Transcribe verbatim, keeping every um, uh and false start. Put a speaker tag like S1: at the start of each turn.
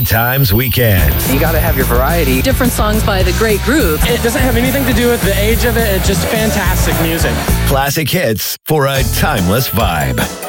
S1: Good Times Weekend.
S2: You got to have your variety.
S3: Different songs by the great groups.
S4: It doesn't have anything to do with the age of it. It's just fantastic music.
S1: Classic hits for a timeless vibe.